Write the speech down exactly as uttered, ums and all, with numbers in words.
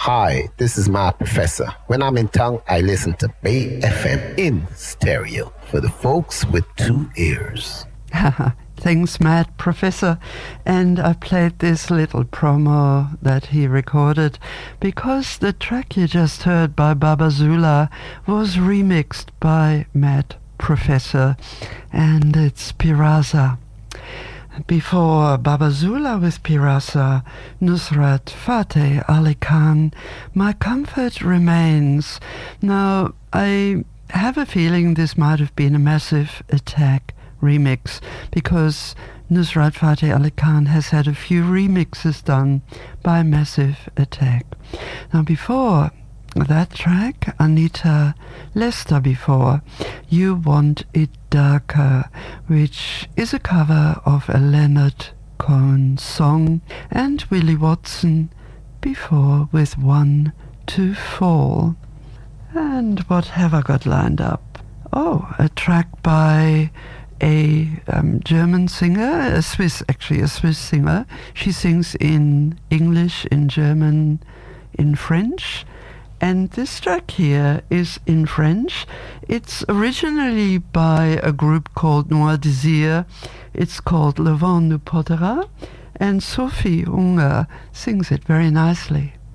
Hi, this is my professor. When I'm in town, I listen to Bay F M in stereo for the folks with two ears. Thanks, Matt, Professor. And I played this little promo that he recorded because the track you just heard by Babazula was remixed by Matt, Professor, and it's Piraza. Before Babazula with Piraza, Nusrat Fateh Ali Khan, My Comfort Remains. Now, I have a feeling this might have been a Massive Attack remix because Nusrat Fateh Ali Khan has had a few remixes done by Massive Attack. Now, before that track, Anita Lester before, You Want It Darker, which is a cover of a Leonard Cohen song, and Willie Watson before with One to Fall. And what have I got lined up? Oh, a track by a um, German singer, a Swiss, actually a Swiss singer. She sings in English, in German, in French. And this track here is in French. It's originally by a group called Noir Désir. It's called Le Vent nous portera, and Sophie Unger sings it very nicely.